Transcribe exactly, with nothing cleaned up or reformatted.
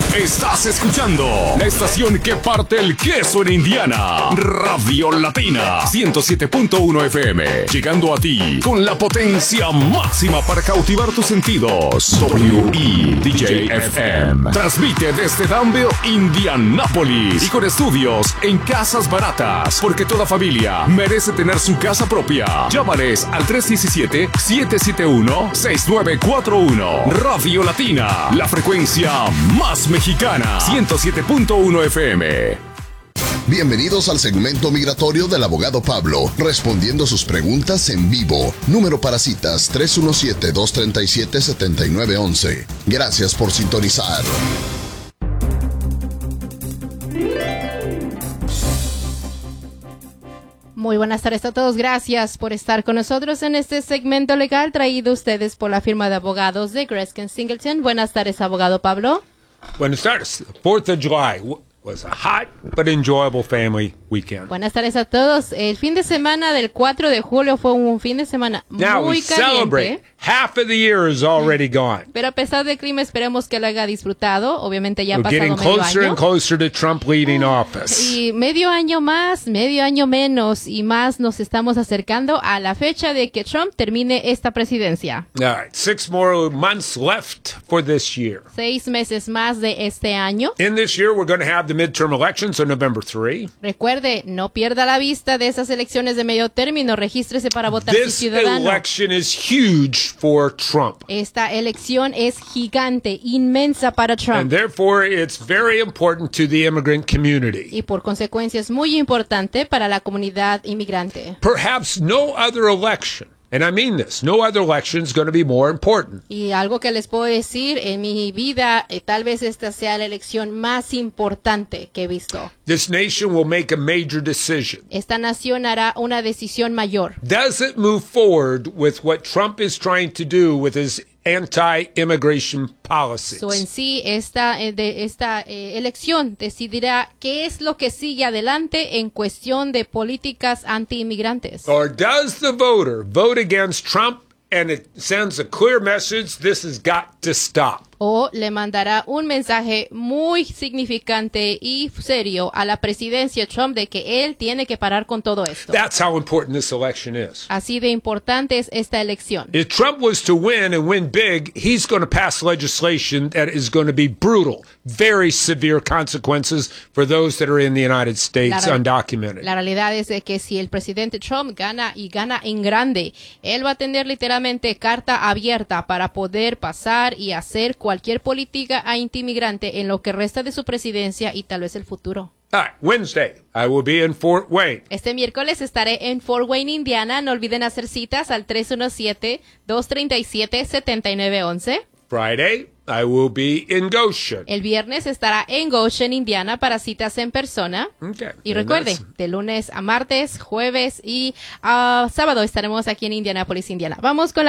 Estás escuchando la estación que parte el queso en Indiana. Radio Latina ciento siete punto uno F M. Llegando a ti con la potencia máxima para cautivar tus sentidos. W E D J F M. Transmite desde Danville, Indianápolis. Y con estudios en Casas Baratas. Porque toda familia merece tener su casa propia. Llámales al tres uno siete, siete siete uno, seis nueve cuatro uno. Radio Latina, la frecuencia más mexicana. ciento siete punto uno F M. Bienvenidos al segmento migratorio del abogado Pablo, respondiendo sus preguntas en vivo. Número para citas tres uno siete, dos tres siete, siete nueve uno uno. Gracias por sintonizar. Muy buenas tardes a todos. Gracias por estar con nosotros en este segmento legal traído a ustedes por la firma de abogados de Greskin Singleton. Buenas tardes, abogado Pablo. Buenas tardes. fourth of July was a hot but enjoyable family weekend. Buenas tardes a todos. El fin de semana del cuatro de julio fue un fin de semana Now muy we caliente. celebrate. Half of the year is already gone. Pero a pesar del clima, esperemos que lo haya disfrutado. Obviamente ya ha We're pasado getting medio closer año. and closer to Trump leaving office. Y medio año más, medio año menos y más nos estamos acercando a la fecha de que Trump termine esta presidencia. All right, six more months left for this year. Seis meses más de este año. In this year, we're going to have the midterm elections on November third. Recuerde, no pierda la vista de esas elecciones de medio término. Regístrese para votar si This ciudadano. election is huge for Trump. Esta elección es gigante, inmensa para And Trump. therefore, it's very important to the immigrant community. Y por consecuencia es muy importante para la comunidad inmigrante. Perhaps no other election, and I mean this, no other election is going to be more important. Y algo que les puedo decir, en mi vida, eh, tal vez esta sea la elección más importante que he visto. This nation will make a major decision. Esta nación hará una decisión mayor. Does it move forward with what Trump is trying to do with his anti-immigration policies? So, en sí, esta, eh, de, esta eh, elección decidirá qué es lo que sigue adelante en cuestión de políticas anti-inmigrantes. Or does the voter vote against Trump and it sends a clear message, this has got to stop? O le mandará un mensaje muy significante y serio a la presidencia Trump de que él tiene que parar con todo esto. That's how important this election is. Así de importante es esta elección. If Trump was to win and win big, he's going to pass legislation that is going to be brutal, very severe consequences for those that are in the United States La, undocumented. la realidad es de que si el presidente Trump gana y gana en grande, él va a tener literalmente carta abierta para poder pasar y hacer cualquier política anti-inmigrante en lo que resta de su presidencia y tal vez el futuro. All right, Wednesday, I will be in Fort Wayne. Este miércoles estaré en Fort Wayne, Indiana. No olviden hacer citas al tres uno siete, dos tres siete, siete nueve uno uno. Friday, I will be in Goshen. El viernes estará en Goshen, Indiana, para citas en persona. Okay. Y And recuerde, that's- de lunes a martes, jueves y uh, sábado estaremos aquí en Indianápolis, Indiana. Vamos con la